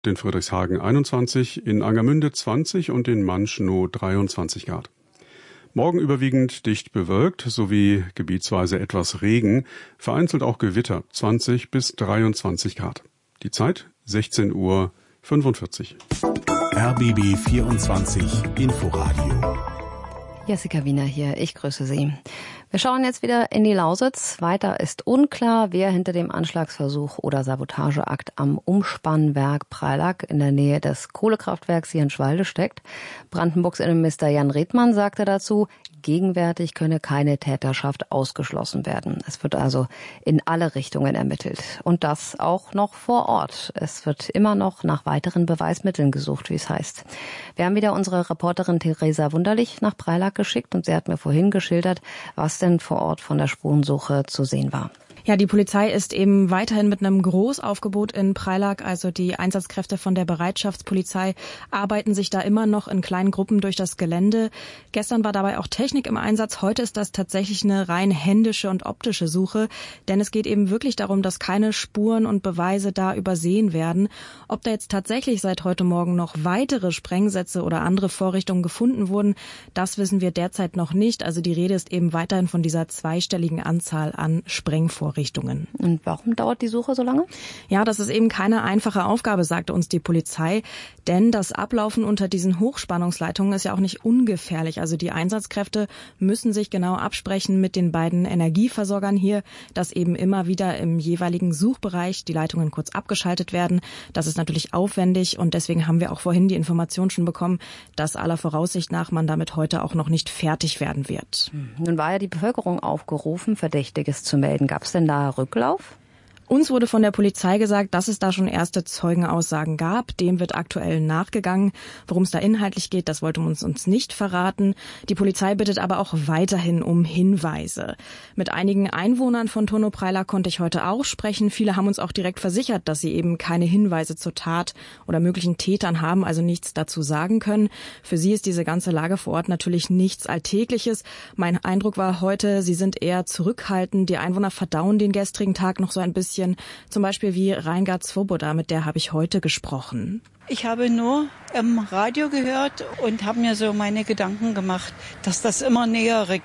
in Friedrichshagen 21, in Angermünde 20 und in Manschnow 23 Grad. Morgen überwiegend dicht bewölkt sowie gebietsweise etwas Regen, vereinzelt auch Gewitter 20 bis 23 Grad. Die Zeit 16:45 Uhr. RBB 24 Inforadio. Jessica Wiener hier, ich grüße Sie. Wir schauen jetzt wieder in die Lausitz. Weiter ist unklar, wer hinter dem Anschlagsversuch oder Sabotageakt am Umspannwerk Preilack in der Nähe des Kohlekraftwerks Jenschwalde steckt. Brandenburgs Innenminister Jan Redmann sagte dazu, gegenwärtig könne keine Täterschaft ausgeschlossen werden. Es wird also in alle Richtungen ermittelt. Und das auch noch vor Ort. Es wird immer noch nach weiteren Beweismitteln gesucht, wie es heißt. Wir haben wieder unsere Reporterin Theresa Wunderlich nach Preilack geschickt und sie hat mir vorhin geschildert, was denn vor Ort von der Spurensuche zu sehen war. Ja, die Polizei ist eben weiterhin mit einem Großaufgebot in Preilack. Also die Einsatzkräfte von der Bereitschaftspolizei arbeiten sich da immer noch in kleinen Gruppen durch das Gelände. Gestern war dabei auch Technik im Einsatz. Heute ist das tatsächlich eine rein händische und optische Suche. Denn es geht eben wirklich darum, dass keine Spuren und Beweise da übersehen werden. Ob da jetzt tatsächlich seit heute Morgen noch weitere Sprengsätze oder andere Vorrichtungen gefunden wurden, das wissen wir derzeit noch nicht. Also die Rede ist eben weiterhin von dieser zweistelligen Anzahl an Sprengvorrichtungen. Und warum dauert die Suche so lange? Ja, das ist eben keine einfache Aufgabe, sagte uns die Polizei. Denn das Ablaufen unter diesen Hochspannungsleitungen ist ja auch nicht ungefährlich. Also die Einsatzkräfte müssen sich genau absprechen mit den beiden Energieversorgern hier, dass eben immer wieder im jeweiligen Suchbereich die Leitungen kurz abgeschaltet werden. Das ist natürlich aufwendig und deswegen haben wir auch vorhin die Information schon bekommen, dass aller Voraussicht nach man damit heute auch noch nicht fertig werden wird. Nun war ja die Bevölkerung aufgerufen, Verdächtiges zu melden. Gab es denn da Rücklauf? Uns wurde von der Polizei gesagt, dass es da schon erste Zeugenaussagen gab. Dem wird aktuell nachgegangen. Worum es da inhaltlich geht, das wollte man uns nicht verraten. Die Polizei bittet aber auch weiterhin um Hinweise. Mit einigen Einwohnern von Turnow-Preilack konnte ich heute auch sprechen. Viele haben uns auch direkt versichert, dass sie eben keine Hinweise zur Tat oder möglichen Tätern haben, also nichts dazu sagen können. Für sie ist diese ganze Lage vor Ort natürlich nichts Alltägliches. Mein Eindruck war heute, sie sind eher zurückhaltend. Die Einwohner verdauen den gestrigen Tag noch so ein bisschen. Zum Beispiel wie Reingard Svoboda, mit der habe ich heute gesprochen. Ich habe nur im Radio gehört und habe mir so meine Gedanken gemacht, dass das immer näher rückt.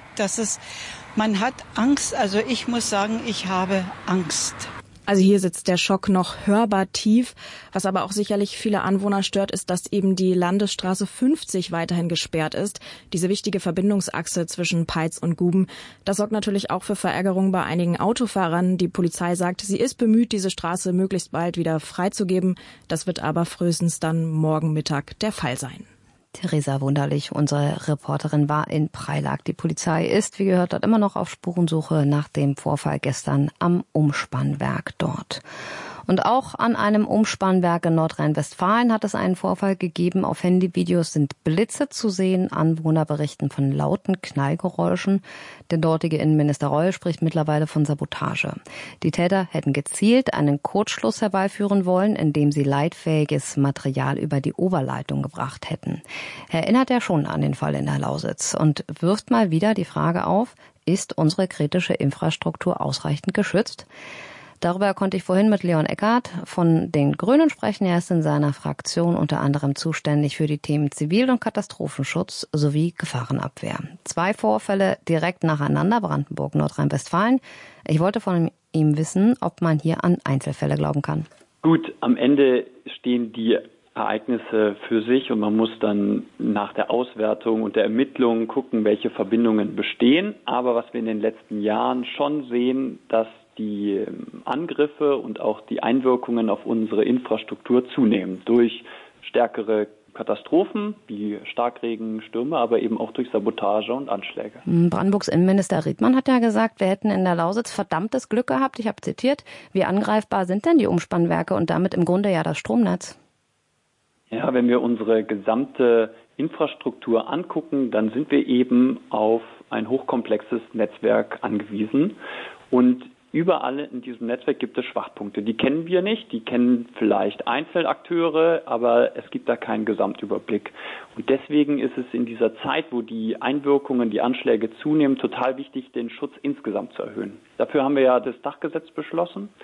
Man hat Angst, also ich muss sagen, ich habe Angst. Also hier sitzt der Schock noch hörbar tief. Was aber auch sicherlich viele Anwohner stört, ist, dass eben die Landesstraße 50 weiterhin gesperrt ist. Diese wichtige Verbindungsachse zwischen Peitz und Guben. Das sorgt natürlich auch für Verärgerung bei einigen Autofahrern. Die Polizei sagt, sie ist bemüht, diese Straße möglichst bald wieder freizugeben. Das wird aber frühestens dann morgen Mittag der Fall sein. Theresa Wunderlich, unsere Reporterin, war in Preilack. Die Polizei ist, wie gehört, dort immer noch auf Spurensuche nach dem Vorfall gestern am Umspannwerk dort. Und auch an einem Umspannwerk in Nordrhein-Westfalen hat es einen Vorfall gegeben. Auf Handyvideos sind Blitze zu sehen. Anwohner berichten von lauten Knallgeräuschen. Der dortige Innenminister Reul spricht mittlerweile von Sabotage. Die Täter hätten gezielt einen Kurzschluss herbeiführen wollen, indem sie leitfähiges Material über die Oberleitung gebracht hätten. Erinnert er schon an den Fall in der Lausitz und wirft mal wieder die Frage auf, ist unsere kritische Infrastruktur ausreichend geschützt? Darüber konnte ich vorhin mit Leon Eckart von den Grünen sprechen. Er ist in seiner Fraktion unter anderem zuständig für die Themen Zivil- und Katastrophenschutz sowie Gefahrenabwehr. 2 Vorfälle direkt nacheinander, Brandenburg, Nordrhein-Westfalen. Ich wollte von ihm wissen, ob man hier an Einzelfälle glauben kann. Gut, am Ende stehen die Ereignisse für sich und man muss dann nach der Auswertung und der Ermittlung gucken, welche Verbindungen bestehen. Aber was wir in den letzten Jahren schon sehen, dass die Angriffe und auch die Einwirkungen auf unsere Infrastruktur zunehmen durch stärkere Katastrophen wie Starkregen, Stürme, aber eben auch durch Sabotage und Anschläge. Brandenburgs Innenminister Redmann hat ja gesagt, wir hätten in der Lausitz verdammtes Glück gehabt. Ich habe zitiert, wie angreifbar sind denn die Umspannwerke und damit im Grunde ja das Stromnetz? Ja, wenn wir unsere gesamte Infrastruktur angucken, dann sind wir eben auf ein hochkomplexes Netzwerk angewiesen und überall in diesem Netzwerk gibt es Schwachpunkte. Die kennen wir nicht, die kennen vielleicht Einzelakteure, aber es gibt da keinen Gesamtüberblick. Und deswegen ist es in dieser Zeit, wo die Einwirkungen, die Anschläge zunehmen, total wichtig, den Schutz insgesamt zu erhöhen. Dafür haben wir ja das Dachgesetz beschlossen.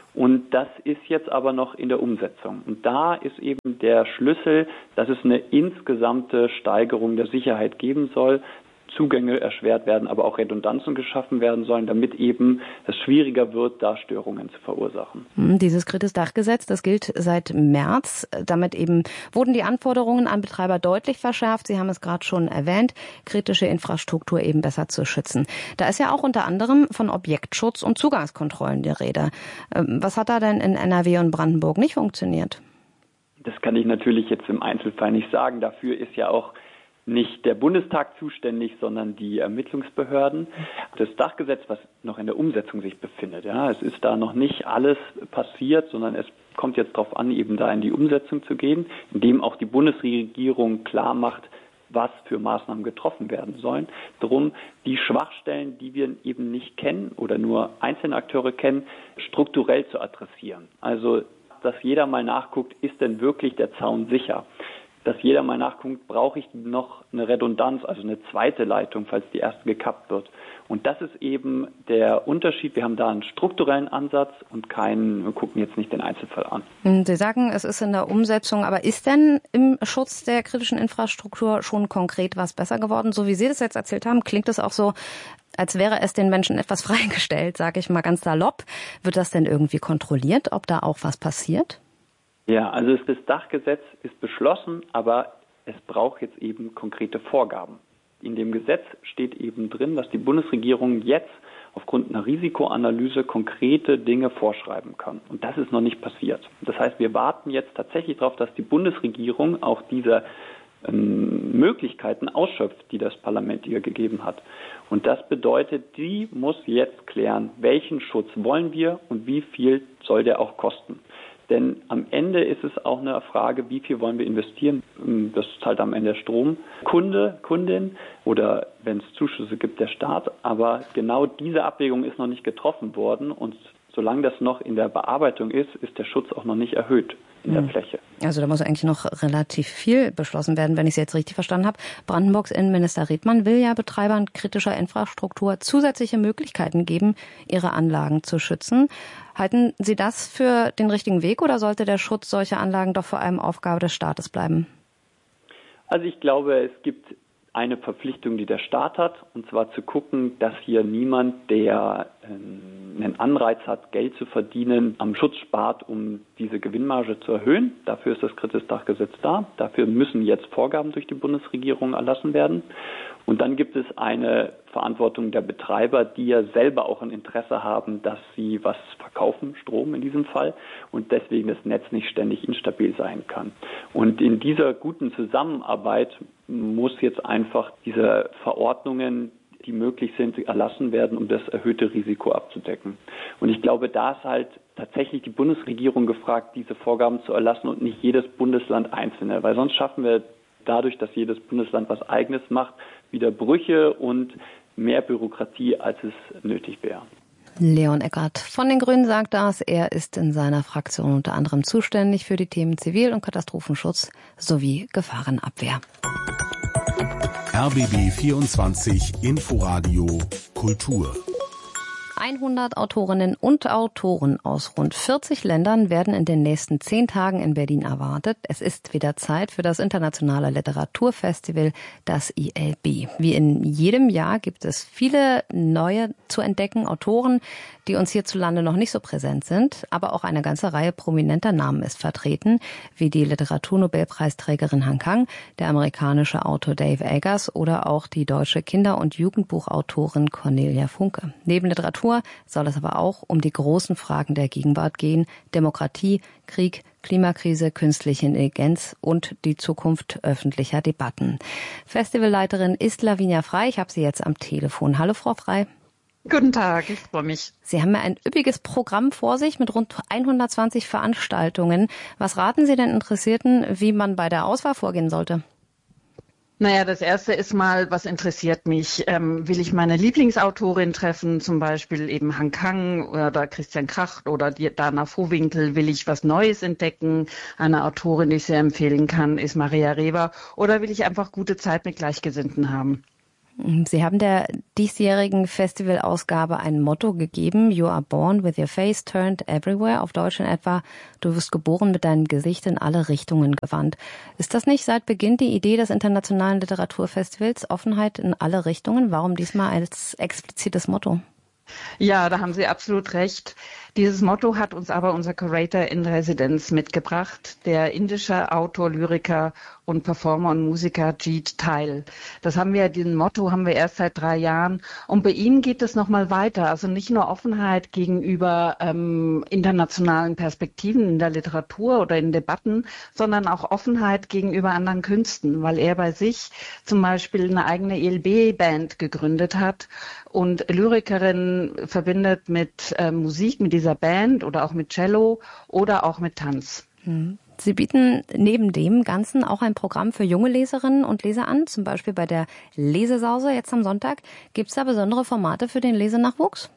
Und das ist jetzt aber noch in der Umsetzung. Und da ist eben der Schlüssel, dass es eine insgesamte Steigerung der Sicherheit geben soll, Zugänge erschwert werden, aber auch Redundanzen geschaffen werden sollen, damit eben es schwieriger wird, da Störungen zu verursachen. Dieses Kritis-Dach-Gesetz, das gilt seit März. Damit eben wurden die Anforderungen an Betreiber deutlich verschärft. Sie haben es gerade schon erwähnt, kritische Infrastruktur eben besser zu schützen. Da ist ja auch unter anderem von Objektschutz und Zugangskontrollen die Rede. Was hat da denn in NRW und Brandenburg nicht funktioniert? Das kann ich natürlich jetzt im Einzelfall nicht sagen. Dafür ist ja auch nicht der Bundestag zuständig, sondern die Ermittlungsbehörden. Das Dachgesetz, was noch in der Umsetzung sich befindet, ja, es ist da noch nicht alles passiert, sondern es kommt jetzt darauf an, eben da in die Umsetzung zu gehen, indem auch die Bundesregierung klar macht, was für Maßnahmen getroffen werden sollen. Darum die Schwachstellen, die wir eben nicht kennen oder nur einzelne Akteure kennen, strukturell zu adressieren. Also, dass jeder mal nachguckt, ist denn wirklich der Zaun sicher? Dass jeder mal nachguckt, brauche ich noch eine Redundanz, also eine zweite Leitung, falls die erste gekappt wird. Und das ist eben der Unterschied. Wir haben da einen strukturellen Ansatz und wir gucken jetzt nicht den Einzelfall an. Sie sagen, es ist in der Umsetzung, aber ist denn im Schutz der kritischen Infrastruktur schon konkret was besser geworden? So wie Sie das jetzt erzählt haben, klingt es auch so, als wäre es den Menschen etwas freigestellt, sage ich mal ganz salopp. Wird das denn irgendwie kontrolliert, ob da auch was passiert? Ja, also das Dachgesetz ist beschlossen, aber es braucht jetzt eben konkrete Vorgaben. In dem Gesetz steht eben drin, dass die Bundesregierung jetzt aufgrund einer Risikoanalyse konkrete Dinge vorschreiben kann. Und das ist noch nicht passiert. Das heißt, wir warten jetzt tatsächlich darauf, dass die Bundesregierung auch diese Möglichkeiten ausschöpft, die das Parlament ihr gegeben hat. Und das bedeutet, die muss jetzt klären, welchen Schutz wollen wir und wie viel soll der auch kosten. Denn am Ende ist es auch eine Frage, wie viel wollen wir investieren. Das zahlt am Ende der Stromkunde, Kundin oder wenn es Zuschüsse gibt, der Staat. Aber genau diese Abwägung ist noch nicht getroffen worden. Und solange das noch in der Bearbeitung ist, ist der Schutz auch noch nicht erhöht in der Fläche. Also da muss eigentlich noch relativ viel beschlossen werden, wenn ich es jetzt richtig verstanden habe. Brandenburgs Innenminister Redmann will ja Betreibern kritischer Infrastruktur zusätzliche Möglichkeiten geben, ihre Anlagen zu schützen. Halten Sie das für den richtigen Weg oder sollte der Schutz solcher Anlagen doch vor allem Aufgabe des Staates bleiben? Also ich glaube, es gibt eine Verpflichtung, die der Staat hat, und zwar zu gucken, dass hier niemand, der einen Anreiz hat, Geld zu verdienen, am Schutz spart, um diese Gewinnmarge zu erhöhen. Dafür ist das Kritis-Dach-Gesetz da. Dafür müssen jetzt Vorgaben durch die Bundesregierung erlassen werden. Und dann gibt es eine Verantwortung der Betreiber, die ja selber auch ein Interesse haben, dass sie was verkaufen, Strom in diesem Fall, und deswegen das Netz nicht ständig instabil sein kann. Und in dieser guten Zusammenarbeit muss jetzt einfach diese Verordnungen, die möglich sind, erlassen werden, um das erhöhte Risiko abzudecken. Und ich glaube, da ist halt tatsächlich die Bundesregierung gefragt, diese Vorgaben zu erlassen und nicht jedes Bundesland einzelne, weil sonst schaffen wir dadurch, dass jedes Bundesland was Eigenes macht, wieder Brüche und mehr Bürokratie, als es nötig wäre. Leon Eckert von den Grünen sagt das. Er ist in seiner Fraktion unter anderem zuständig für die Themen Zivil- und Katastrophenschutz sowie Gefahrenabwehr. RBB 24 Inforadio Kultur. 100 Autorinnen und Autoren aus rund 40 Ländern werden in den nächsten 10 Tagen in Berlin erwartet. Es ist wieder Zeit für das internationale Literaturfestival, das ILB. Wie in jedem Jahr gibt es viele neue zu entdecken Autoren, die uns hierzulande noch nicht so präsent sind. Aber auch eine ganze Reihe prominenter Namen ist vertreten, wie die Literaturnobelpreisträgerin Han Kang, der amerikanische Autor Dave Eggers oder auch die deutsche Kinder- und Jugendbuchautorin Cornelia Funke. Neben Literatur soll es aber auch um die großen Fragen der Gegenwart gehen: Demokratie, Krieg, Klimakrise, künstliche Intelligenz und die Zukunft öffentlicher Debatten. Festivalleiterin ist Lavinia Frey. Ich habe sie jetzt am Telefon. Hallo, Frau Frey. Guten Tag, ich freue mich. Sie haben ja ein üppiges Programm vor sich mit rund 120 Veranstaltungen. Was raten Sie den Interessierten, wie man bei der Auswahl vorgehen sollte? Naja, das Erste ist mal, was interessiert mich? Will ich meine Lieblingsautorin treffen, zum Beispiel eben Han Kang oder Christian Kracht oder Dana Vohwinkel? Will ich was Neues entdecken? Eine Autorin, die ich sehr empfehlen kann, ist Maria Reber. Oder will ich einfach gute Zeit mit Gleichgesinnten haben? Sie haben der diesjährigen Festivalausgabe ein Motto gegeben, You are born with your face turned everywhere, auf Deutsch in etwa, du wirst geboren mit deinem Gesicht in alle Richtungen gewandt. Ist das nicht seit Beginn die Idee des Internationalen Literaturfestivals, Offenheit in alle Richtungen? Warum diesmal als explizites Motto? Ja, da haben Sie absolut recht. Dieses Motto hat uns aber unser Curator in Residenz mitgebracht, der indische Autor, Lyriker und Performer und Musiker Jeet Thayil. Diesen Motto haben wir erst seit 3 Jahren und bei ihm geht es nochmal weiter. Also nicht nur Offenheit gegenüber internationalen Perspektiven in der Literatur oder in Debatten, sondern auch Offenheit gegenüber anderen Künsten, weil er bei sich zum Beispiel eine eigene ELB-Band gegründet hat und Lyrikerin verbindet mit Musik, mit dieser Band oder auch mit Cello oder auch mit Tanz. Sie bieten neben dem Ganzen auch ein Programm für junge Leserinnen und Leser an, zum Beispiel bei der Lesesause jetzt am Sonntag. Gibt es da besondere Formate für den Lesenachwuchs?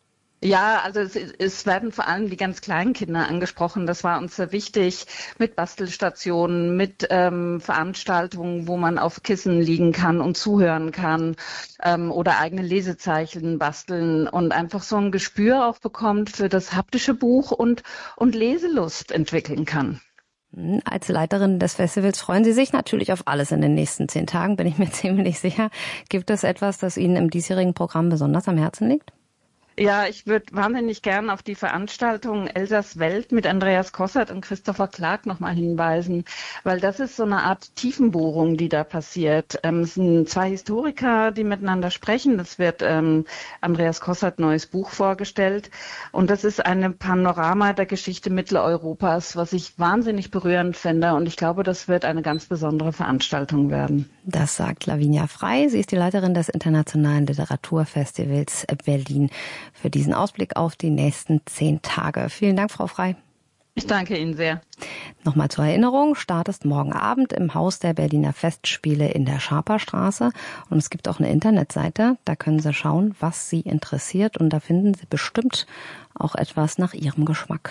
Ja, also es werden vor allem die ganz kleinen Kinder angesprochen. Das war uns sehr wichtig, mit Bastelstationen, mit Veranstaltungen, wo man auf Kissen liegen kann und zuhören kann oder eigene Lesezeichen basteln und einfach so ein Gespür auch bekommt für das haptische Buch und Leselust entwickeln kann. Als Leiterin des Festivals freuen Sie sich natürlich auf alles in den nächsten 10 Tagen, bin ich mir ziemlich sicher. Gibt es etwas, das Ihnen im diesjährigen Programm besonders am Herzen liegt? Ja, ich würde wahnsinnig gern auf die Veranstaltung Elsas Welt mit Andreas Kossert und Christopher Clark nochmal hinweisen, weil das ist so eine Art Tiefenbohrung, die da passiert. Es sind 2 Historiker, die miteinander sprechen. Das wird Andreas Kossert neues Buch vorgestellt und das ist ein Panorama der Geschichte Mitteleuropas, was ich wahnsinnig berührend finde und ich glaube, das wird eine ganz besondere Veranstaltung werden. Das sagt Lavinia Frey. Sie ist die Leiterin des Internationalen Literaturfestivals Berlin. Für diesen Ausblick auf die nächsten 10 Tage. Vielen Dank, Frau Frey. Ich danke Ihnen sehr. Nochmal zur Erinnerung, Start ist morgen Abend im Haus der Berliner Festspiele in der Schaperstraße. Und es gibt auch eine Internetseite, da können Sie schauen, was Sie interessiert. Und da finden Sie bestimmt auch etwas nach Ihrem Geschmack.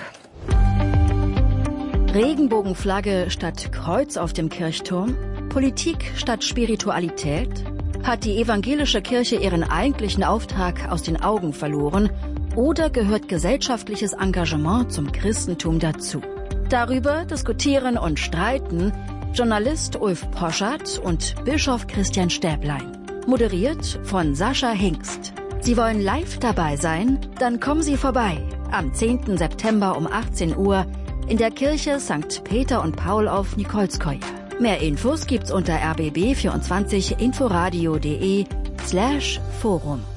Regenbogenflagge statt Kreuz auf dem Kirchturm? Politik statt Spiritualität? Hat die evangelische Kirche ihren eigentlichen Auftrag aus den Augen verloren oder gehört gesellschaftliches Engagement zum Christentum dazu? Darüber diskutieren und streiten Journalist Ulf Poschardt und Bischof Christian Stäblein. Moderiert von Sascha Hingst. Sie wollen live dabei sein? Dann kommen Sie vorbei am 10. September um 18 Uhr in der Kirche St. Peter und Paul auf Nikolskoje. Mehr Infos gibt's unter rbb24inforadio.de/Forum.